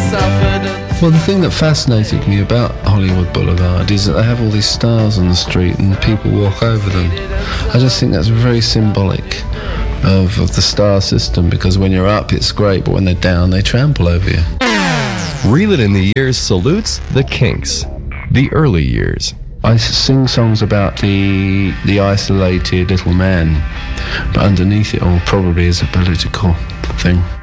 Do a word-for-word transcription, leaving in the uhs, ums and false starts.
Well, the thing that fascinated me about Hollywood Boulevard is that they have all these stars on the street and people walk over them. I just think that's very symbolic of, of the star system, because when you're up, it's great, but when they're down, they trample over you. Reel It in the Years salutes the Kinks, the early years. I sing songs about the the isolated little man, but underneath it all probably is a political thing.